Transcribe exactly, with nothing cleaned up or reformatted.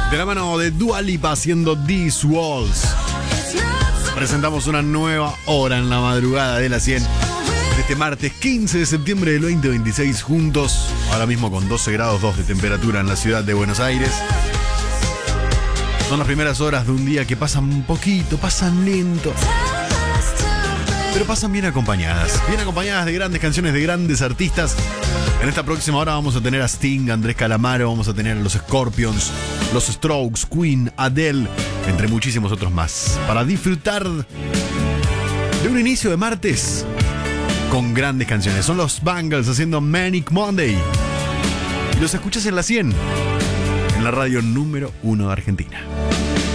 De la mano de Dua Lipa haciendo These Walls. Presentamos una nueva hora en la madrugada de la cien. Este martes quince de septiembre del veinte veintiséis juntos. Ahora mismo con doce grados dos de temperatura en la ciudad de Buenos Aires. Son las primeras horas de un día que pasan un poquito, pasan lento. Pero pasan bien acompañadas. Bien acompañadas de grandes canciones de grandes artistas. En esta próxima hora vamos a tener a Sting, Andrés Calamaro, vamos a tener a los Scorpions, los Strokes, Queen, Adele, entre muchísimos otros más. Para disfrutar de un inicio de martes con grandes canciones. Son los Bangles haciendo Manic Monday. Y los escuchas en la cien, en la radio número uno de Argentina.